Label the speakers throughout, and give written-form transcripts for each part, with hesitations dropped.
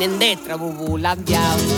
Speaker 1: vienen de Trabubulandia.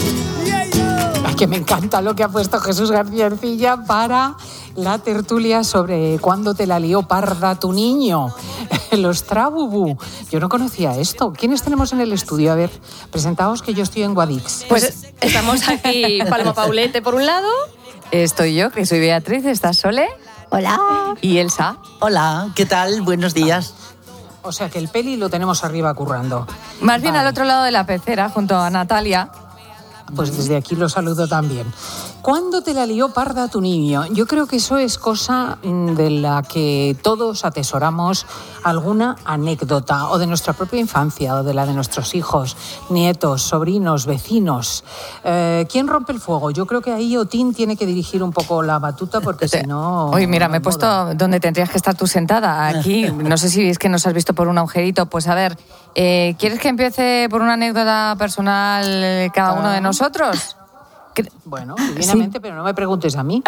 Speaker 2: Es que me encanta lo que ha puesto Jesús García Ercilla para la tertulia sobre cuándo te la lió parda tu niño. Los Trabubú. Yo no conocía esto. ¿Quiénes tenemos en el estudio? A ver, presentaos que yo estoy en Guadix.
Speaker 3: Pues estamos aquí, Paloma Paulete por un lado. Estoy yo, que soy Beatriz, está Sole.
Speaker 4: Hola.
Speaker 3: Y Elsa.
Speaker 5: Hola, ¿qué tal? Buenos días.
Speaker 2: O sea que el peli lo tenemos arriba currando.
Speaker 3: Más bien al otro lado de la pecera, junto a Natalia.
Speaker 2: Pues desde aquí lo saludo también. ¿Cuándo te la lió parda tu niño? Yo creo que eso es cosa de la que todos atesoramos alguna anécdota, o de nuestra propia infancia, o de la de nuestros hijos, nietos, sobrinos, vecinos. ¿Quién rompe el fuego? Yo creo que ahí Otín tiene que dirigir un poco la batuta, porque si no...
Speaker 3: Oye, mira, me he
Speaker 2: no
Speaker 3: puesto donde tendrías que estar tú sentada, aquí. No sé si es que nos has visto por un agujerito. Pues a ver, ¿quieres que empiece por una anécdota personal cada uno de nosotros?
Speaker 2: Bueno, divinamente, sí. Pero no me preguntes a mí.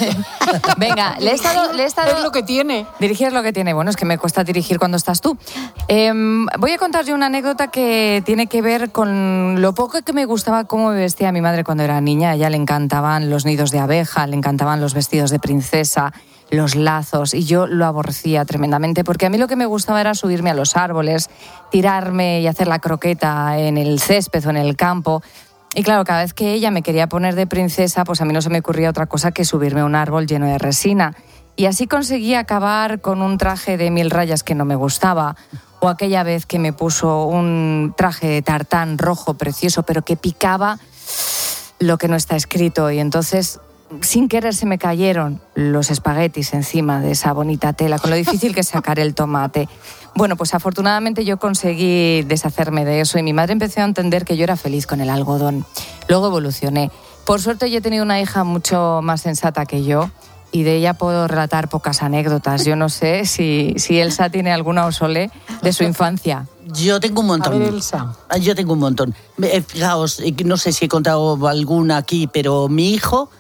Speaker 3: Venga, le he estado...
Speaker 2: Es lo que tiene.
Speaker 3: Dirigir es lo que tiene. Bueno, es que me cuesta dirigir cuando estás tú. Voy a contar yo una anécdota que tiene que ver con lo poco que me gustaba cómo me vestía mi madre cuando era niña. A ella le encantaban los nidos de abeja, le encantaban los vestidos de princesa, los lazos, y yo lo aborrecía tremendamente, porque a mí lo que me gustaba era subirme a los árboles, tirarme y hacer la croqueta en el césped o en el campo. Y claro, cada vez que ella me quería poner de princesa, pues a mí no se me ocurría otra cosa que subirme a un árbol lleno de resina. Y así conseguí acabar con un traje de 1000 rayas que no me gustaba, o aquella vez que me puso un traje de tartán rojo precioso, pero que picaba lo que no está escrito. Y entonces, sin querer, se me cayeron los espaguetis encima de esa bonita tela, con lo difícil que es sacar el tomate. Bueno, pues afortunadamente yo conseguí deshacerme de eso y mi madre empezó a entender que yo era feliz con el algodón. Luego evolucioné. Por suerte yo he tenido una hija mucho más sensata que yo y de ella puedo relatar pocas anécdotas. Yo no sé si Elsa tiene alguna o Sole de su infancia.
Speaker 5: Yo tengo un montón.
Speaker 2: A ver, Elsa.
Speaker 5: Yo tengo un montón. Fijaos, no sé si he contado alguna aquí, pero mi hijo...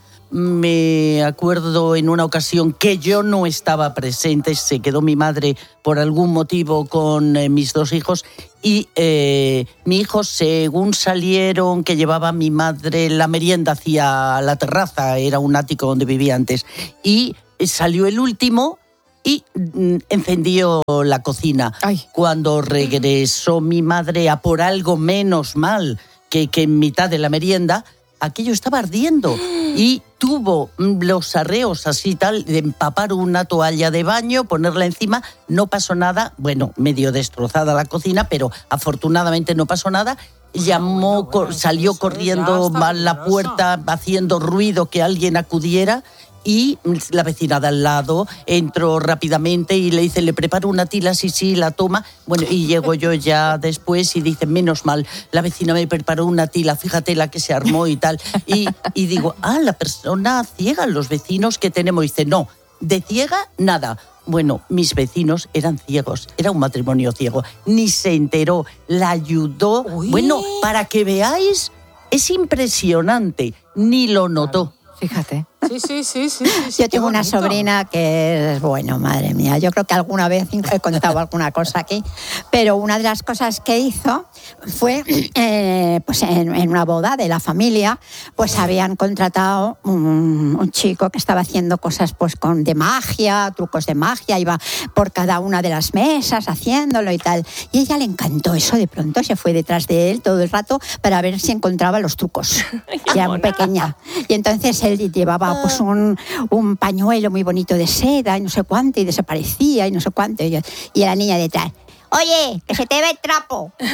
Speaker 5: Me acuerdo en una ocasión que yo no estaba presente, se quedó mi madre por algún motivo con mis dos hijos y mi hijo, según salieron, que llevaba mi madre la merienda hacia la terraza, era un ático donde vivía antes, y salió el último y encendió la cocina.
Speaker 3: Ay.
Speaker 5: Cuando regresó mi madre a por algo menos mal que en mitad de la merienda, aquello estaba ardiendo y tuvo los arreos así tal de empapar una toalla de baño, ponerla encima, no pasó nada, bueno, medio destrozada la cocina, pero afortunadamente no pasó nada. Llamó, salió corriendo a la puerta haciendo ruido que alguien acudiera. Y la vecina de al lado entró rápidamente y le dice, le preparo una tila, sí, la toma. Bueno, y llego yo ya después y dice, menos mal, la vecina me preparó una tila, fíjate la que se armó y tal. Y digo, la persona ciega, los vecinos que tenemos. Dice, no, de ciega, nada. Bueno, mis vecinos eran ciegos, era un matrimonio ciego. Ni se enteró, la ayudó.
Speaker 2: Uy.
Speaker 5: Bueno, para que veáis, es impresionante, ni lo notó.
Speaker 3: Fíjate.
Speaker 2: Sí.
Speaker 4: Yo tengo una sobrina que es, bueno, madre mía, yo creo que alguna vez he contado alguna cosa aquí, pero una de las cosas que hizo fue, pues en una boda de la familia, pues habían contratado un chico que estaba haciendo cosas pues de magia, trucos de magia, iba por cada una de las mesas haciéndolo y tal, y a ella le encantó eso, de pronto se fue detrás de él todo el rato para ver si encontraba los trucos, ya muy pequeña, y entonces él llevaba pues un pañuelo muy bonito de seda y no sé cuánto, y desaparecía y no sé cuánto, y la niña detrás, oye, que se te ve el trapo, que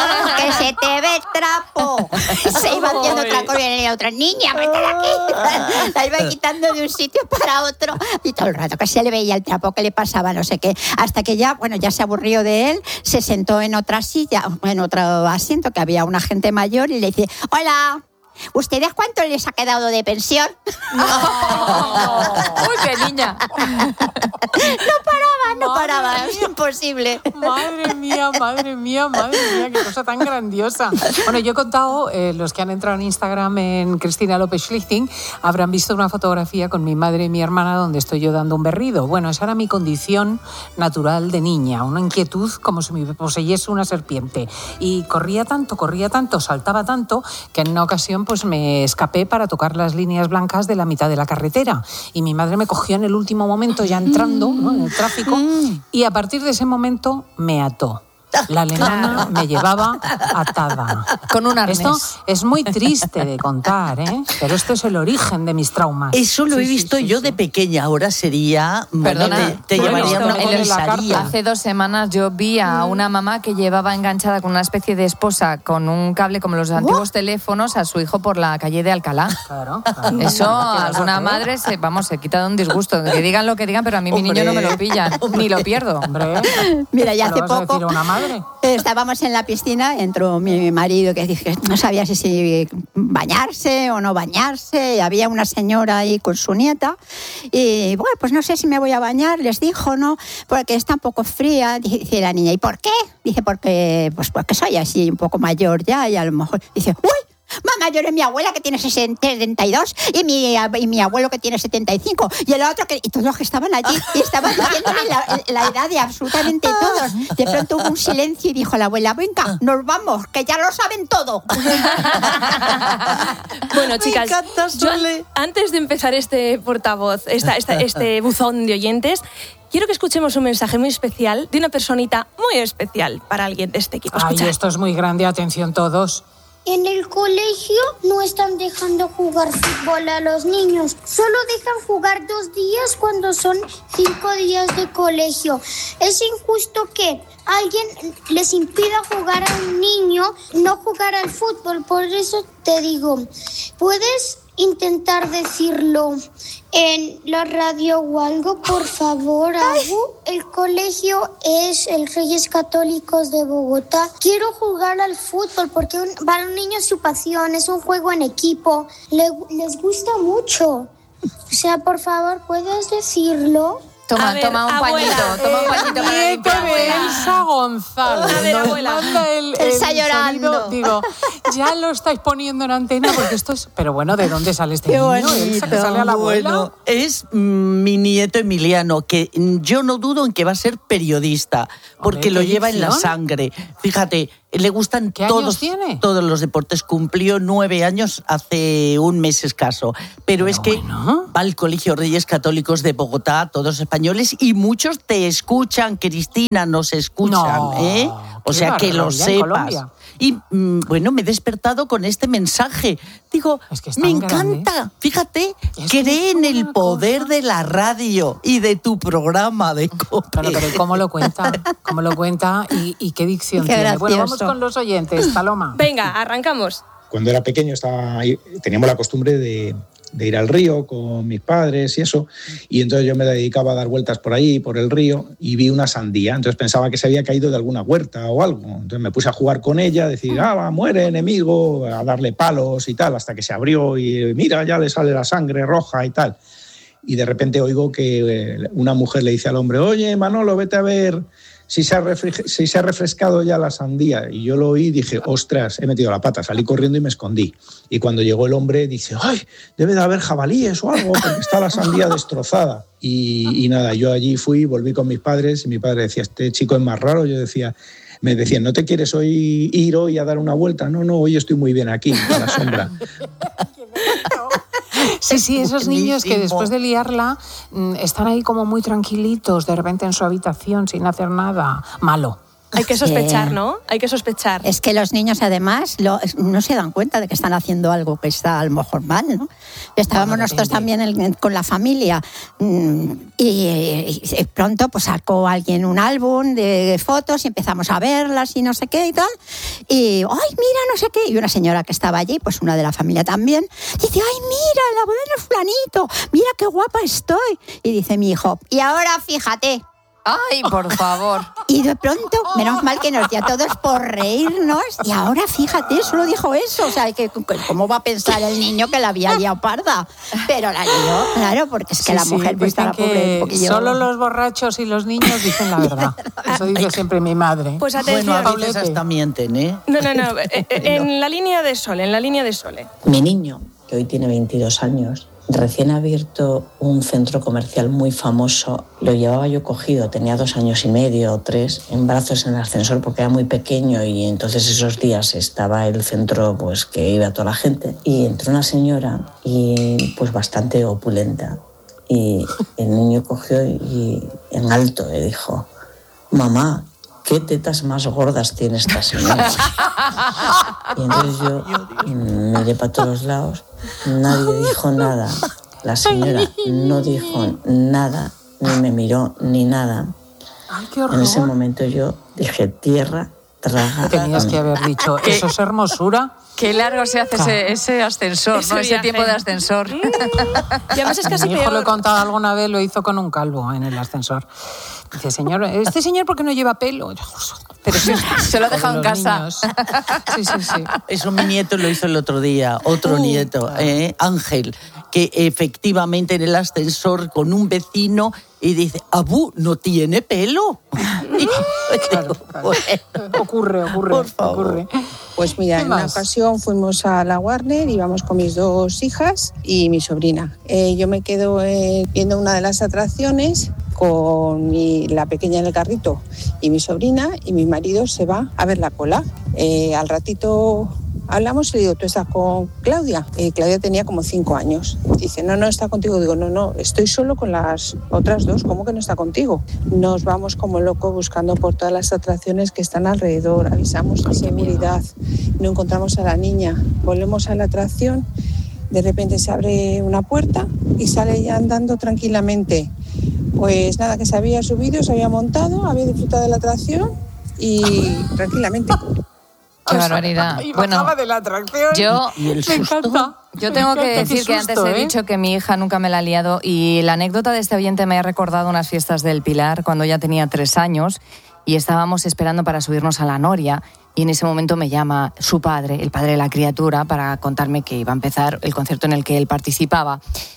Speaker 4: se te ve el trapo. Se iba haciendo otra cosa y la otra, niña, vete de aquí. La iba quitando de un sitio para otro y todo el rato que se le veía el trapo, que le pasaba no sé qué, hasta que ya se aburrió de él, se sentó en otra silla, en otro asiento, que había una gente mayor, y le dice, hola, ¿ustedes cuánto les ha quedado de pensión?
Speaker 3: ¡Uy, qué niña!
Speaker 4: No paraba, es imposible.
Speaker 2: Madre mía, qué cosa tan grandiosa. Bueno, yo he contado, los que han entrado en Instagram en Cristina López Schlichting, habrán visto una fotografía con mi madre y mi hermana donde estoy yo dando un berrido. Bueno, esa era mi condición natural de niña, una inquietud como si me poseyese una serpiente. Y corría tanto, saltaba tanto, que en una ocasión pues me escapé para tocar las líneas blancas de la mitad de la carretera. Y mi madre me cogió en el último momento, ya entrando, ¿no?, en el tráfico, y a partir de ese momento me ató. La alemana me llevaba atada.
Speaker 3: Con un arnés.
Speaker 2: Esto es muy triste de contar, ¿eh? Pero esto es el origen de mis traumas.
Speaker 5: Eso lo he visto yo de pequeña. Ahora sería...
Speaker 3: Perdona,
Speaker 5: te llevaría a una
Speaker 3: en
Speaker 5: comisaría.
Speaker 3: hace 2 semanas yo vi a una mamá que llevaba enganchada con una especie de esposa con un cable como los antiguos teléfonos a su hijo por la calle de Alcalá.
Speaker 2: Claro.
Speaker 3: Eso a alguna madre se quita de un disgusto. Que digan lo que digan, pero a mí mi niño no me lo pillan, ni lo pierdo.
Speaker 2: Hombre,
Speaker 4: Mira, ya hace
Speaker 2: ¿vas a
Speaker 4: poco
Speaker 2: decir a una madre?
Speaker 4: estábamos en la piscina, entró mi marido que dije, no sabía si bañarse o no bañarse, y había una señora ahí con su nieta, y bueno, pues no sé si me voy a bañar, les dijo, ¿no? Porque está un poco fría, dice la niña, ¿y por qué? Dice, porque soy así un poco mayor ya, y a lo mejor, dice, ¡uy! Mamá, yo eres mi abuela que tiene 72 y mi abuelo que tiene 75 y el otro y todos los que estaban allí y estaban diciéndole la edad de absolutamente todos. De pronto hubo un silencio y dijo la abuela, venga, nos vamos, que ya lo saben todo.
Speaker 1: Bueno, chicas, yo, antes de empezar este portavoz, este buzón de oyentes, quiero que escuchemos un mensaje muy especial de una personita muy especial para alguien de este equipo.
Speaker 2: Ay, esto es muy grande, atención todos.
Speaker 6: En el colegio no están dejando jugar fútbol a los niños. Solo dejan jugar 2 días cuando son 5 días de colegio. Es injusto que alguien les impida jugar a un niño, no jugar al fútbol. Por eso te digo, ¿puedes intentar decirlo en la radio o algo, por favor, Agu? El colegio es el Reyes Católicos de Bogotá. Quiero jugar al fútbol porque para un niño es su pasión, es un juego en equipo, les gusta mucho. O sea, por favor, ¿puedes decirlo?
Speaker 3: Toma un pañito para limpiar.
Speaker 2: Elsa González.
Speaker 1: A ver, abuela.
Speaker 4: Elsa llorando.
Speaker 2: Sonido. Digo, ya lo estáis poniendo en antena porque esto es... Pero bueno, ¿de dónde sale este niño, Elsa, que sale a la abuela?
Speaker 5: Bueno, es mi nieto Emiliano, que yo no dudo en que va a ser periodista, porque lo lleva en la sangre. Fíjate, le gustan todos los deportes. Cumplió 9 años hace un mes escaso. Pero es que va al Colegio Reyes Católicos de Bogotá, todos españoles, y muchos te escuchan, Cristina, nos escuchan, ¿eh? O sea, que lo sepas. Y bueno, me he despertado con este mensaje. Digo, me encanta. Fíjate, cree en el poder de la radio y de tu programa de COPE.
Speaker 2: Bueno, pero ¿cómo lo cuenta? ¿Cómo lo cuenta y qué dicción tiene?
Speaker 4: Gracioso.
Speaker 2: Bueno, vamos con los oyentes, Paloma.
Speaker 1: Venga, arrancamos.
Speaker 7: Cuando era pequeño teníamos la costumbre de ir al río con mis padres y eso, y entonces yo me dedicaba a dar vueltas por ahí, por el río, y vi una sandía, entonces pensaba que se había caído de alguna huerta o algo, entonces me puse a jugar con ella, a decir, muere enemigo, a darle palos y tal, hasta que se abrió y mira, ya le sale la sangre roja y tal, y de repente oigo que una mujer le dice al hombre, oye, Manolo, vete a ver si se ha refrescado ya la sandía. Y yo lo oí y dije, ostras, he metido la pata. Salí corriendo y me escondí. Y cuando llegó el hombre, dice, ¡ay, debe de haber jabalíes o algo, porque está la sandía destrozada! Y nada, yo allí fui, volví con mis padres, y mi padre decía, este chico es más raro. Me decían, ¿no te quieres ir hoy a dar una vuelta? No, hoy estoy muy bien aquí, a la sombra.
Speaker 2: Sí, esos niños que después de liarla están ahí como muy tranquilitos, de repente en su habitación, sin hacer nada malo.
Speaker 1: Hay que sospechar, ¿no? Hay que sospechar.
Speaker 4: Es que los niños, además, no se dan cuenta de que están haciendo algo que está a lo mejor mal, ¿no? Estábamos nosotros también con la familia y pronto pues sacó alguien un álbum de fotos y empezamos a verlas y no sé qué y tal. Y, ¡ay, mira, no sé qué! Y una señora que estaba allí, pues una de la familia también, dice, ¡ay, mira, la boda de fulanito! ¡Mira qué guapa estoy! Y dice mi hijo, y ahora fíjate.
Speaker 3: Ay, por favor.
Speaker 4: Y de pronto, menos mal que nos dio a todos por reírnos. Y ahora, fíjate, solo dijo eso. O sea, ¿cómo va a pensar el niño que la había liado parda? Pero la lió, claro, porque es que la mujer pues está la pobre un poquillo.
Speaker 2: Solo los borrachos y los niños dicen la verdad. Eso dice siempre mi madre.
Speaker 1: Pues atención.
Speaker 5: Bueno, a veces hasta mienten, ¿eh?
Speaker 1: No. En la línea de Sole.
Speaker 8: Mi niño, que hoy tiene 22 años, recién abierto un centro comercial muy famoso, lo llevaba yo cogido, tenía 2 años y medio o 3, en brazos en el ascensor porque era muy pequeño y entonces esos días estaba el centro pues que iba toda la gente y entró una señora y pues bastante opulenta y el niño cogió y en alto le dijo: mamá, ¿qué tetas más gordas tiene esta señora? Y entonces yo miré para todos lados, nadie dijo nada. La señora no dijo nada, ni me miró, ni nada.
Speaker 2: Ay, qué horror.
Speaker 8: En ese momento yo dije: tierra, traga.
Speaker 2: Tenías que haber dicho, eso es hermosura.
Speaker 3: Qué largo se hace ese ascensor,
Speaker 1: Ese
Speaker 3: ¿no? Ese
Speaker 1: viaje.
Speaker 3: tiempo de ascensor.
Speaker 1: Y además es casi
Speaker 2: Mi hijo
Speaker 1: peor.
Speaker 2: lo he contado alguna vez, lo hizo con un calvo en el ascensor. Dice, señor, ¿este señor por qué no lleva pelo? Pero sí,
Speaker 3: Se lo ha dejado en
Speaker 2: los
Speaker 3: casa.
Speaker 2: niños. Sí.
Speaker 5: Eso mi nieto lo hizo el otro día, otro nieto, Ángel, que efectivamente en el ascensor con un vecino y dice: Abu, ¿no tiene pelo?
Speaker 2: Claro. Ocurre,
Speaker 5: Por favor.
Speaker 2: ocurre.
Speaker 9: Pues mira,
Speaker 2: ¿Qué
Speaker 9: en una
Speaker 2: más?
Speaker 9: ocasión fuimos a la Warner, íbamos con mis 2 hijas y mi sobrina. Yo me quedo viendo una de las atracciones con la pequeña en el carrito y mi sobrina, y mi marido se va a ver la cola. Al ratito hablamos y le digo: ¿tú estás con Claudia? Claudia tenía como 5 años. Dice: no, está contigo. Digo: no, estoy solo con las otras 2. ¿Cómo que no está contigo? Nos vamos como locos buscando por todas las atracciones que están alrededor. Avisamos de seguridad. No encontramos a la niña. Volvemos a la atracción. De repente se abre una puerta y sale ella andando tranquilamente. Pues nada, que se había subido, se había montado, había disfrutado de la atracción y tranquilamente.
Speaker 3: Qué barbaridad.
Speaker 2: Y
Speaker 3: Bueno,
Speaker 2: bajaba de la atracción.
Speaker 5: ¿Y el
Speaker 2: Me
Speaker 5: susto?
Speaker 2: encanta.
Speaker 3: yo tengo que
Speaker 2: Me encanta, qué
Speaker 3: decir que antes
Speaker 2: susto,
Speaker 3: he dicho que mi hija nunca me la ha liado y la anécdota de este oyente me ha recordado unas fiestas del Pilar cuando ya tenía 3 años y estábamos esperando para subirnos a la noria y en ese momento me llama su padre, el padre de la criatura, para contarme que iba a empezar el concierto en el que él participaba.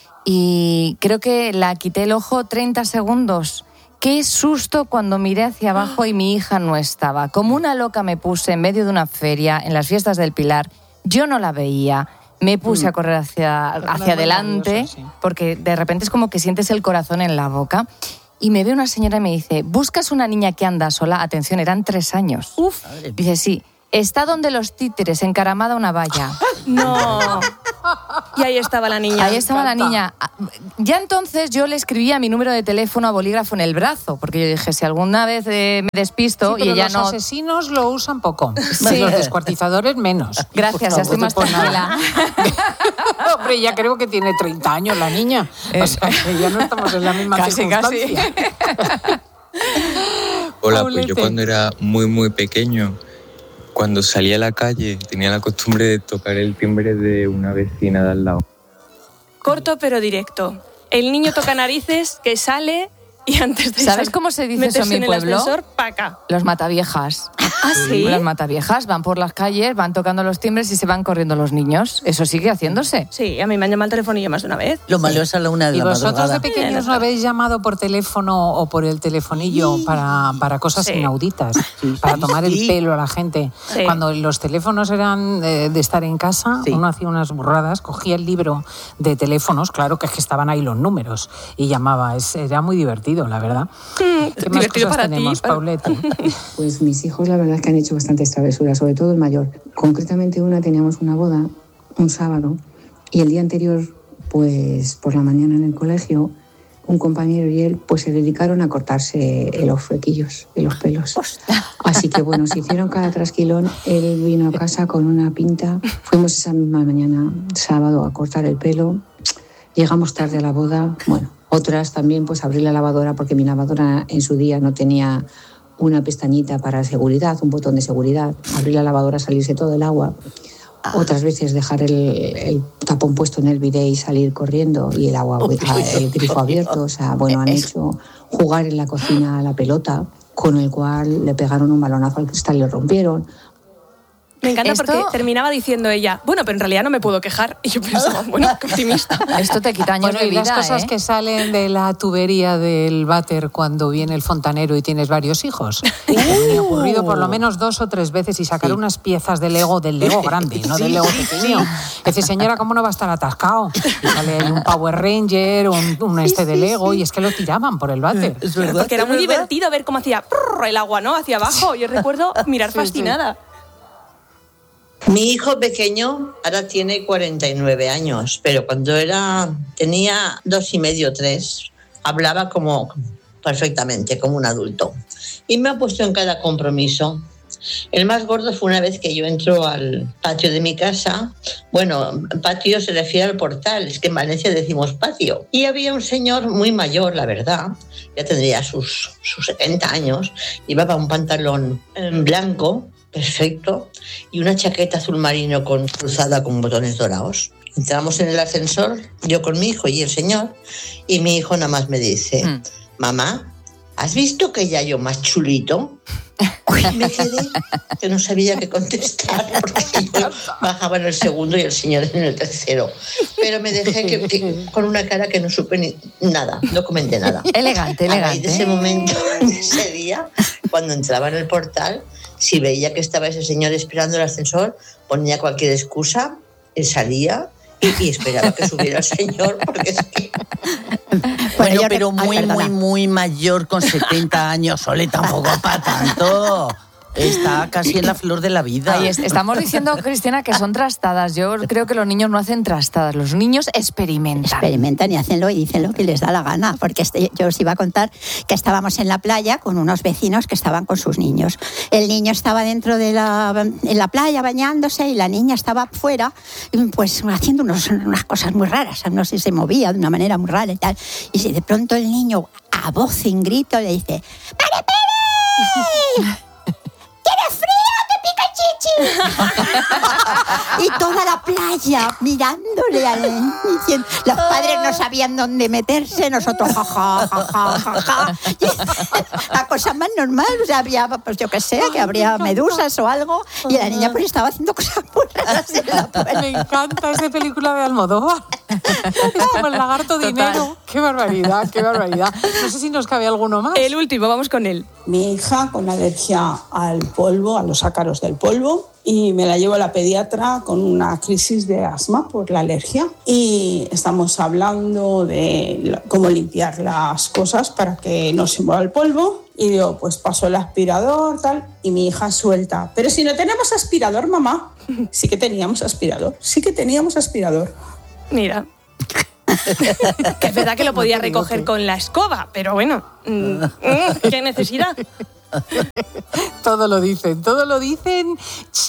Speaker 3: Y creo que la quité el ojo 30 segundos. Qué susto cuando miré hacia abajo y mi hija no estaba. Como una loca me puse en medio de una feria en las fiestas del Pilar. Yo no la veía. Me puse a correr hacia adelante
Speaker 2: nerviosa, sí.
Speaker 3: porque de repente es como que sientes el corazón en la boca. Y me ve una señora y me dice: ¿buscas una niña que anda sola? Atención, eran 3 años.
Speaker 1: Uf.
Speaker 3: Dice: sí. Está donde los títeres, encaramada a una valla.
Speaker 1: No. Y ahí estaba la niña.
Speaker 3: Ahí estaba la niña. Ya entonces yo le escribía mi número de teléfono a bolígrafo en el brazo, porque yo dije, si alguna vez me despisto
Speaker 2: Sí, pero
Speaker 3: y ella
Speaker 2: los
Speaker 3: no...
Speaker 2: asesinos lo usan poco.
Speaker 3: Sí.
Speaker 2: Los descuartizadores menos.
Speaker 3: Gracias, ya estoy más
Speaker 2: Pues nada.
Speaker 3: tranquila.
Speaker 2: Hombre, ya creo que tiene 30 años la niña. O sea, que ya no estamos en la misma
Speaker 3: Casi,
Speaker 2: circunstancia.
Speaker 10: Hola, pues
Speaker 2: Paulete.
Speaker 10: yo cuando era muy pequeño, cuando salía a la calle, tenía la costumbre de tocar el timbre de una vecina de al lado.
Speaker 1: Corto pero directo. El niño toca narices, que sale y antes de
Speaker 3: ¿Sabes cómo se dice eso en mi
Speaker 1: meterse
Speaker 3: pueblo?
Speaker 1: el ascensor, pa' acá.
Speaker 3: Los mataviejas.
Speaker 1: ¿Ah, sí?
Speaker 3: Las mataviejas van por las calles, van tocando los timbres y se van corriendo los niños. Eso sigue haciéndose.
Speaker 1: Sí, a mí me han llamado al telefonillo más de una vez.
Speaker 5: Lo malo es a la 1 de
Speaker 2: ¿Y
Speaker 5: la
Speaker 2: vosotros
Speaker 5: madrugada.
Speaker 2: de pequeños no habéis llamado por teléfono o por el telefonillo para cosas
Speaker 1: Sí.
Speaker 2: inauditas? Para tomar el
Speaker 5: Sí.
Speaker 2: pelo a la gente.
Speaker 1: Sí.
Speaker 2: Cuando los teléfonos eran de estar en casa,
Speaker 5: Sí.
Speaker 2: uno hacía unas burradas, cogía el libro de teléfonos, claro que es que estaban ahí los números, y llamaba. Era muy divertido, la verdad. ¿Qué más
Speaker 1: divertido
Speaker 2: cosas
Speaker 1: para ti,
Speaker 2: tenemos,
Speaker 1: para-
Speaker 2: Paulette?
Speaker 11: Pues mis hijos la verdad es que han hecho bastantes travesuras, sobre todo el mayor. Concretamente una teníamos una boda un sábado y el día anterior, pues por la mañana en el colegio, un compañero y él pues se dedicaron a cortarse los flequillos y los pelos. Así que bueno, se hicieron cada trasquilón. Él vino a casa con una pinta. Fuimos esa misma mañana, sábado, a cortar el pelo. Llegamos tarde a la boda. Bueno, otras también, pues abrir la lavadora, porque mi lavadora en su día no tenía una pestañita para seguridad, un botón de seguridad. Abrir la lavadora, salirse todo el agua. Otras veces dejar el tapón puesto en el bidet y salir corriendo y el agua, el grifo abierto. O sea, bueno, han hecho jugar en la cocina a la pelota, con el cual le pegaron un balonazo al cristal y lo rompieron.
Speaker 1: Me encanta porque terminaba diciendo ella, bueno, pero en realidad no me puedo quejar. Y yo pensaba, bueno, qué optimista.
Speaker 3: Esto te quita años de vida,
Speaker 2: las cosas que salen de la tubería del váter cuando viene el fontanero y tienes varios hijos. Me ha ocurrido por lo menos 2 o 3 veces y sacar unas piezas del Lego grande, no del Lego pequeño. Dice, señora, ¿cómo no va a estar atascado? Y sale un Power Ranger, un de Lego, y es que lo tiraban por el váter.
Speaker 1: Porque era muy divertido ver cómo hacía el agua, ¿no? Hacia abajo. Yo recuerdo mirar fascinada.
Speaker 12: Mi hijo pequeño ahora tiene 49 años, pero cuando tenía 2 y medio, 3, hablaba perfectamente, como un adulto. Y me ha puesto en cada compromiso. El más gordo fue una vez que yo entro al patio de mi casa. Bueno, patio se refiere al portal, es que en Valencia decimos patio. Y había un señor muy mayor, la verdad, ya tendría sus 70 años, llevaba un pantalón blanco, perfecto, y una chaqueta azul marino cruzada con botones dorados. Entramos en el ascensor, yo con mi hijo y el señor, y mi hijo nada más me dice, mamá, ¿has visto que ya yo más chulito? Me quedé que no sabía qué contestar porque yo bajaba en el segundo y el señor en el tercero. Pero me dejé con una cara que no supe nada, no comenté nada.
Speaker 3: Elegante.
Speaker 12: A raíz de ese momento, de ese día, cuando entraba en el portal, si veía que estaba ese señor esperando el ascensor, ponía cualquier excusa, él salía y esperaba que subiera el señor, porque es que...
Speaker 5: Bueno, pero muy mayor, con 70 años, Ole, tampoco para tanto. Está casi en la flor de la vida.
Speaker 3: Ahí estamos diciendo, Cristina, que son trastadas. Yo creo que los niños no hacen trastadas, los niños experimentan.
Speaker 4: Experimentan y hacen y dicen lo que les da la gana, porque yo os iba a contar que estábamos en la playa con unos vecinos que estaban con sus niños. El niño estaba dentro en la playa bañándose y la niña estaba fuera, pues haciendo unas cosas muy raras, no sé, se movía de una manera muy rara y tal. Y de pronto el niño, a voz en grito, le dice, ¡Pare! ¿Tienes frío? ¡Te pica chichi! Y toda la playa mirándole al niño. Los padres no sabían dónde meterse, nosotros ja. La cosa más normal, o sea, había, pues yo qué sé, que habría medusas o algo, y la niña pues estaba haciendo cosas muy raras en la puerta.
Speaker 2: Me encanta esa película de Almodóvar. Es como el lagarto dinero. Qué barbaridad. No sé si nos cabe alguno más.
Speaker 1: El último, vamos con él.
Speaker 9: Mi hija con alergia al polvo, a los ácaros del polvo, y me la llevo a la pediatra con una crisis de asma por la alergia. Y estamos hablando de cómo limpiar las cosas para que no se mueva el polvo. Y digo, pues paso el aspirador, tal, y mi hija suelta. Pero si no tenemos aspirador, mamá. Sí que teníamos aspirador.
Speaker 1: Mira. Es verdad que lo podía recoger con la escoba, pero bueno, ¿qué necesidad?
Speaker 2: Todo lo dicen.